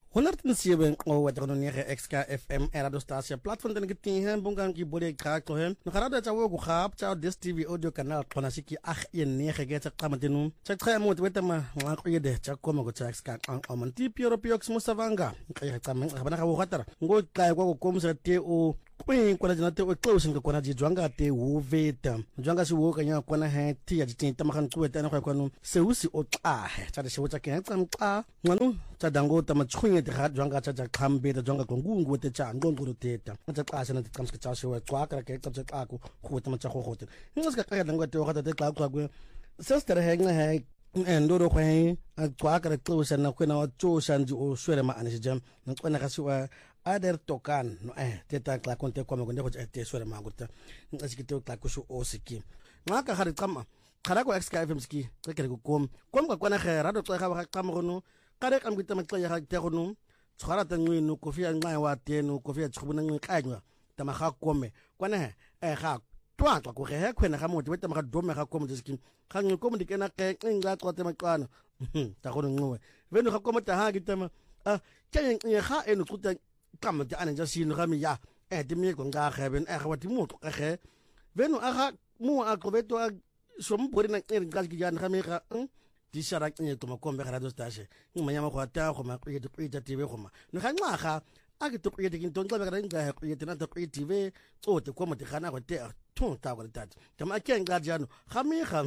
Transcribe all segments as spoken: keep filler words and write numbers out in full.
honderdzeven o wat er nege X K F M radio station platform den gitin hen bungan ki bode ka to hen no karada cha wo ku khap cha Dis T V audio canal kona siki ag yen nege ge cha qamatinu cha cha mo weta ma wa ku yede cha koma go cha X K on man ti pioro piox musavanga ka cha men ka bana ka wo khatara ngo ka ko ko komsa te o kwin kona jina te o close nga kona ji jwanga te wo veta jwanga si wo kanya kona he ti ya jitin tamakan kuweta na kwa kwanu se usi o tla he cha de se wo cha ke tsam tla nganu cha dango tama chkhunye te khat jwanga cha cha khambe te jwanga kongungu te cha ngonguru te ta cha qasha na te tsamska cha se wa kwa ka ke tsa cha ku khu tama cha go gote ngaska ka dango te o khata te tla kwa ku sister he nga he endoro khwe a kwa ka tlosa na kwena wa tsosha nji o swere ma ane jam na kwena ka siwa ader tokan no eh teta kla konte kwa magonde ko te swere ma gurta ngasiki te kla kushu o siki ngaka khari qama khara ko X K F M ski ke ke kom kom ka kwana khera do tsa ga qama gono kare kam gita ma tla ga te gono tshwara ta ngwino kofi ya nqa wa teno kofi ya tshubuna ngwe kanywa tama ga kome kwana eh ga twa twa ko ge khwena ga motho beta ma ga dome ga komo ski ga ngwe komo dikena ke nqa twa te maqana ta gono ngwe veno ga komo ta ha gita ma ah ke ga eno tsuta kama te ane ja sino ga mi ya eh te mi ko nga ga ben eh ga wati mo ka ge veno aga mo a ko beto a som bori na ere ga gi jan ga mi ga di shara ke to makombe ga radio station ni manyama go ata go ma ke te ke te be go ma no ga nga ga a ke to ke te kin to ga ga nga ke te na to ke T V o te ko mo te gana go te to ta go tat te ma ke nga jano ga mi ga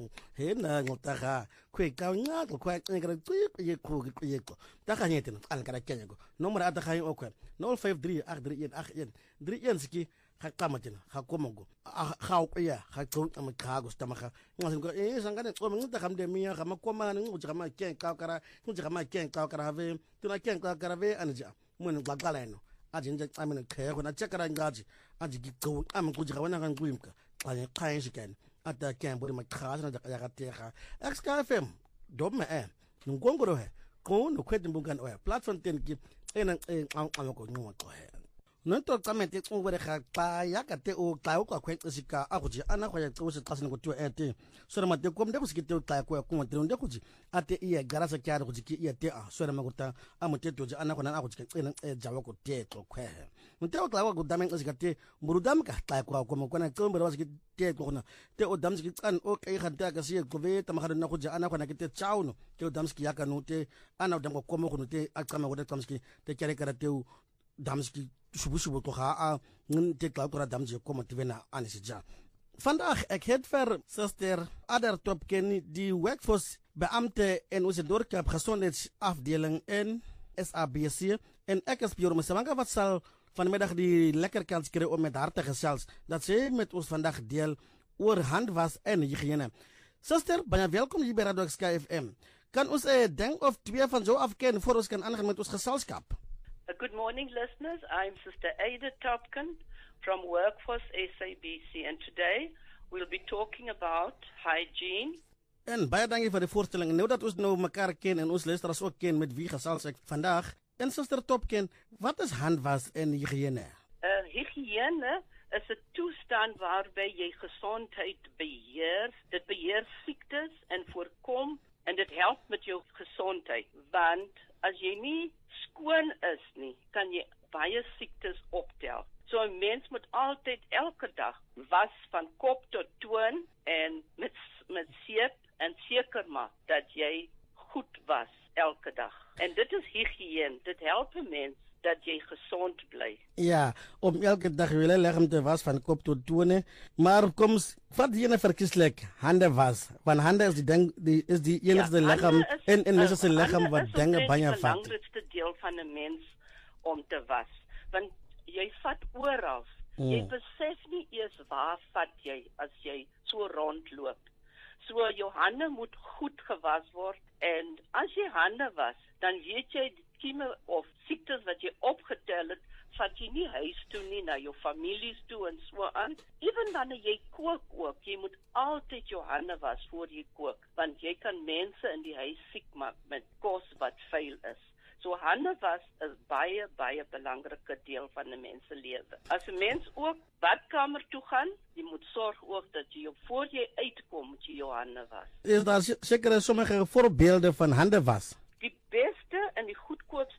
he na ngota ga kwe ka nya go kwa ke ga ke ko ke ko ta ga nyete no al ga ke nya go nomor ata ga o ko nol five three eight three eight eight three eight ski ga qamatina ga komogo ga o ya ga tso ama ga go sta ma ga ngasin ko eh sangane tso mngita ga mde miya ga makoma na ngo ga ma ke ka kara ngo ga ma ke ka kara ve tuna ke ka kara ve anja mun ga gala no aje nje amene ke go na chekara ngaji aje gi go am go ga wana ga ngwimka anye khayin shikan ata ke mbori ma khasa na ya ga te ga X K F M do me eh ngongoro he ko no kwedi mbungan o platform ten ki ena am ko nwa ko he no to kamente o gore ga pa ya ka te o tla o kwa kwetsika a go ji ana go ya tso se tsasene go twa ete so re mate ko mde go se ke o tla ko ko mte nde go ji ate iya garasa kya go ji ki iya te a so re magota a mote to ji ana go na a go ji ke e jawa ko te to kwe mte o tla go dame se ka te murudam ka tla ko ko mo kona ko mbere wa se te ko na te o dam se ki tsan o kai ga te ka se go ve ta magara na go ji ana go na ke te tsauno ke o dam se ki ya ka no te ana o dam ko mo go no te a tsama go te dam se ki te kere kara te o dam se ki shubu-shubu to ga a ngin te kla tora damje ko motivena anisija vandaag ek het ver sister Ader Topken die workforce beampte en onze dorpskap gezondheidsafdeling in S A B C en ek is Piero Musavanga wat sal vanmiddag die lekker kans kry om met haar te gesels dat sy met ons vandag deel oor handwas en hygiëne. Sister, baie welkom hier by Radio X K F M. Kan ons 'n ding of twee van so afken voor ons kan aangaan met ons geselskap? Good morning, listeners. I'm Sister Ada Topken from Workforce S A B C, and today we'll be talking about hygiene. En baie dankie vir die voorstelling. Nou dat ons nou mekaar ken en ons luisteraars ook ken met wie gesels ek vandag. En Sister Topken, wat is handwas en hygiëne? Uh, hygiëne is 'n toestand waarby jy gesondheid beheer. Dit beheer siektes en voorkom en dit help met jou gesondheid, want as jy nie skoon is nie, kan jy baie siektes optel. So 'n mens moet altyd elke dag was van kop tot toon en met met seep en seker maak dat jy goed was elke dag. En dit is hygiëne. Dit help 'n mens dat jy gesond bly. Ja, om elke dag wil leggen te was van kop tot toon, maar kom wat jy verkieslik hande was. Want hande is die ding die is die enigste ja, liggaam en en is 'n liggaam wat dinge baie vat. Dit is die belangrikste deel van 'n mens om te was. Want jy vat oral. Mm. Jy besef nie eers waar vat jy as jy so rondloop. So jou hande moet goed gewas word en as jy hande was, dan weet jy die kieme of siektes wat jy opgetel het, vat jy nie huis toe nie, na jou families toe en so aan. Ewen wanneer jy kook ook, jy moet altyd jou hande was voor jy kook, want jy kan mense in die huis siek maak met kos wat vuil is. So hande was is baie, baie belangrike deel van 'n mens se lewe. As 'n mens ook badkamer toe gaan, jy moet sorg ook dat jy voor jy uitkom, moet jy jou hande was. Is daar seker sommige voorbeelde van hande was? Die beste en die goedkoopste manier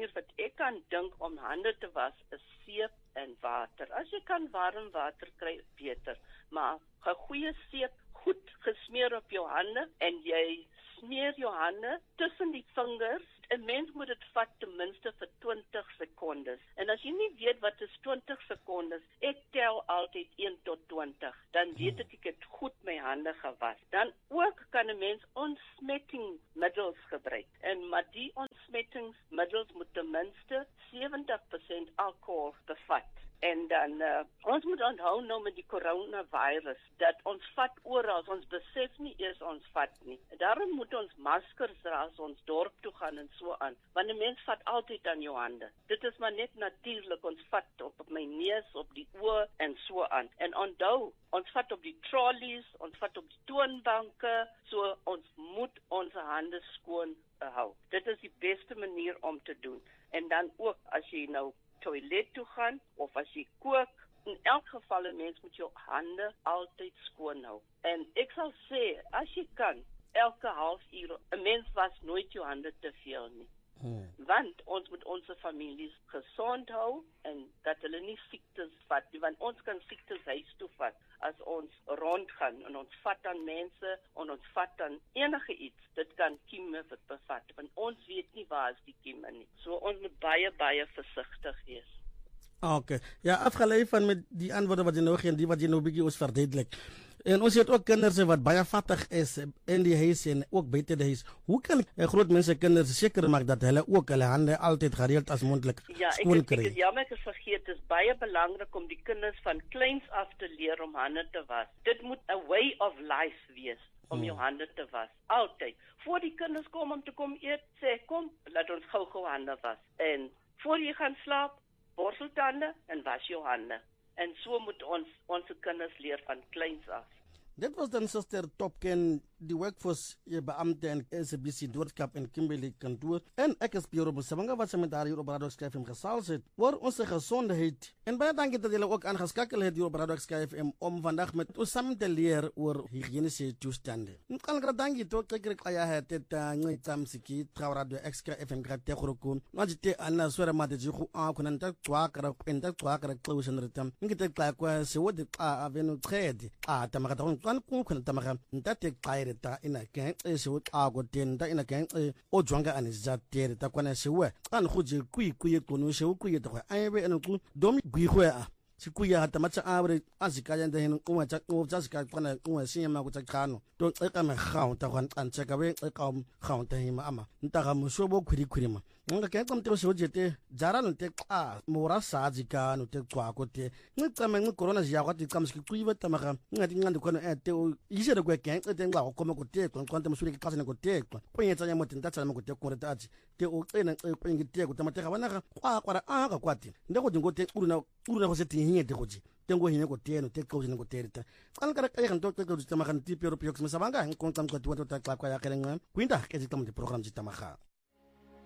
manier wat ek kan dink om hande te was is seep en water. As jy kan warm water kry, beter. Maar 'n goeie seep goed gesmeer op jou hande en jy smeer jou hande tussen die vingers. 'n Mens moet dit vat ten minste vir twintig sekondes. En as jy nie weet wat is twintig sekondes, ek tel altyd een tot twintig. Dan weet ek ek het goed my hande gewas. Dan ook kan 'n mens ontsmettingsmiddels gebruik. En maar die ontsmettingsmiddels moet ten minste seventy percent alcohol bevat. En dan, uh, ons moet onthou nou met die coronavirus, dat ons vat oral, ons besef nie eers ons vat nie. Daarom moet ons maskers dra as ons dorp toe gaan en so aan, want 'n mens vat altyd aan jou hande. Dit is maar net natuurlik, ons vat op, op my neus, op die oor en so aan. En onthou, ons vat op die trolleys, ons vat op die toonbanke, so ons moet ons hande skoon uh, hou. Dit is die beste manier om te doen. En dan ook, as jy nou toilet toe gaan, of as jy kook, in elk geval 'n mens moet jou hande altyd skoon hou. En ek sal sê, as jy kan, elke half uur, 'n mens was nooit jou hande te veel nie. Hmm. Want ons moet ons families gesond hou, en dat hulle nie siektes vat nie, want ons kan siektes huis toe vat, as ons rondgaan, en ons vat aan mense, en ons vat aan enige iets, dit kan kieme bevat, want ons weet nie waar is die kieme nie. So ons moet baie, baie versigtig wees. Okay. Ja, afgelei van met die antwoorde wat jy nou gee en die wat jy nou bietjie ons verduidelik. En ons het ook kinders wat baie vattig is in die huis en ook buite die huis. Hoe kan uh, groot mense kinders seker maak dat hulle ook hulle hande altyd gereeld as moontlik ja, skoon kry? Ja, ek is jammer ek het vergeet, dit is baie belangrik om die kinders van kleins af te leer om hande te was. Dit moet 'n way of life wees om hmm. jou hande te was. Altyd. Voor die kinders kom om te kom eet, sê kom, laat ons gou-gou hande was. En voor jy gaan slaap, borsel tande en was jou hande. En so moet ons ons kinders leer van kleins af. Dit was dan Suster Topken, die workforce beampte en S A B C Doorskap en Kimberley kantoor. En ek is Piero Busabanga wat se met daar hier op Radio X K F M gesels het oor ons gesondheid. En baie dankie dat julle ook aangeskakel het hier op Radio X K F M om vandag met ons saam te leer oor higiëniese toestande. Nkal gradangi to kekre kaya het dit ngitsam siki Radio X K F M grate khurukun. Majite ana sore mate jigu a kunanta twakara enta twakara close ritam. Ngite kla kwa se wodi a avenu trade. A tamakata kan ku kun tamakam ntate qaire ta ina kan se wo a go den ta ina kan o jwanga an za tere ta kwana se we kan khuje kui kui kunu se ku ye ta ai be an ku domi gui khwe a si ku ya ta matsa abre azika ya nda hin ku ta ku ta sika kwana ku sinya ma ku ta khano to xeka me khaun ta kwan an tseka be xeka khaun ta hima ama nta ga mushobo khuri khuri ma nga ke tsamte se ojete jara no te a mora sa zika no te kwa ko te ngitsame ngi corona ja kwa te tsamski ku iba ta maga ngati ngandi kono ete o ise de kwe ke te ngwa ko ko te ko kwanta musuri ke kasane ko te ko ponyetsa nya mote ntatsa mo ko te ko reta ati te o tsena tse ko ngi te ko tamate ga bana ga kwa kwa a ga kwati ndeko dingo te uruna uruna go se te hinye te go ji tengo hine ko te no te ko jine ko te reta kan kara ka kan to te ko tamaga ti pero pyo ksama sabanga ko tsam ko tu ta kwa ya kelenga kwinda ke ti tamte program ji tamaga